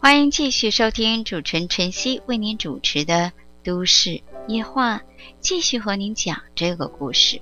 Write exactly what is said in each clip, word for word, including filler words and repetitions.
欢迎继续收听主持人晨曦为您主持的都市夜话，继续和您讲这个故事。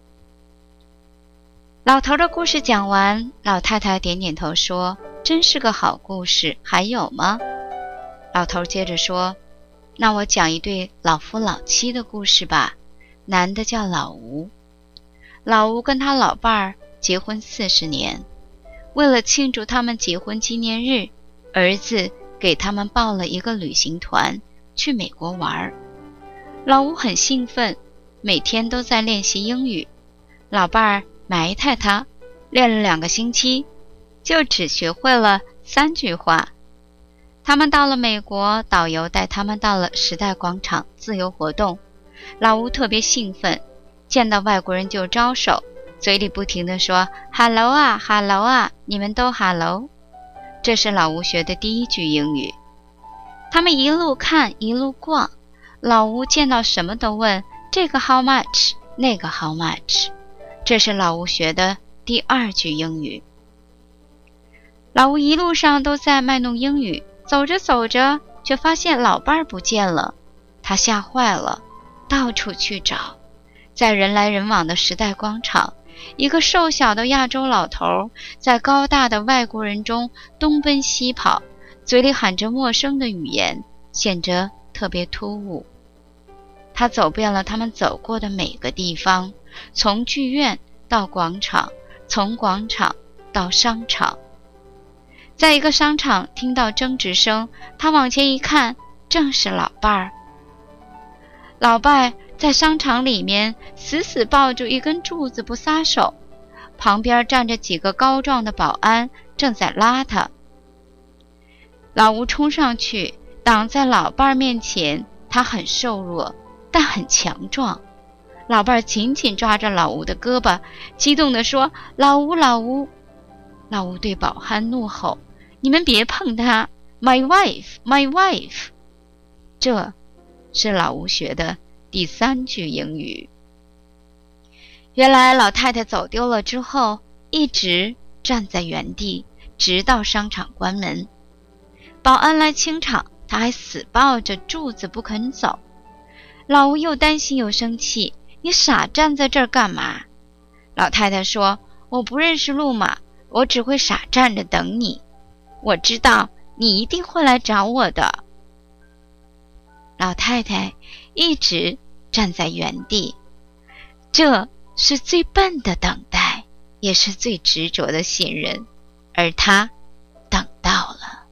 老头的故事讲完，老太太点点头说，真是个好故事，还有吗？老头接着说，那我讲一对老夫老妻的故事吧。男的叫老吴，老吴跟他老伴儿结婚四十年，为了庆祝他们结婚纪念日，儿子给他们报了一个旅行团去美国玩。老吴很兴奋，每天都在练习英语。老伴儿埋汰他，练了两个星期，就只学会了三句话。他们到了美国，导游带他们到了时代广场自由活动。老吴特别兴奋，见到外国人就招手，嘴里不停地说 Hello 啊 Hello 啊，你们都 Hello。 这是老吴学的第一句英语。他们一路看一路逛，老吴见到什么都问这个 How much 那个 How much。 这是老吴学的第二句英语。老吴一路上都在卖弄英语，走着走着却发现老伴儿不见了，他吓坏了，到处去找。在人来人往的时代广场，一个瘦小的亚洲老头在高大的外国人中东奔西跑，嘴里喊着陌生的语言，显着特别突兀。他走遍了他们走过的每个地方，从剧院到广场，从广场到商场。在一个商场听到争执声，他往前一看，正是老伴儿。老伴儿在商场里面死死抱住一根柱子不撒手，旁边站着几个高壮的保安正在拉他。老吴冲上去挡在老伴儿面前，他很瘦弱但很强壮。老伴儿紧紧抓着老吴的胳膊，激动地说，老吴老吴。老吴对保安怒吼，你们别碰他， My wife My wife。 这是老吴学的第三句英语。原来老太太走丢了之后，一直站在原地，直到商场关门。保安来清场，他还死抱着柱子不肯走。老吴又担心又生气，你傻站在这儿干嘛？老太太说，我不认识路嘛，我只会傻站着等你，我知道你一定会来找我的。老太太一直站在原地，这是最笨的等待，也是最执着的信任，而她等到了。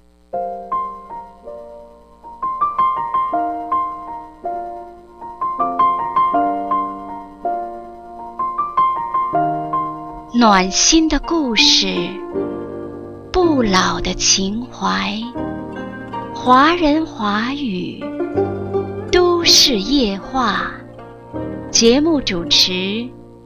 暖心的故事，不老的情怀，华人华语都市夜话，节目主持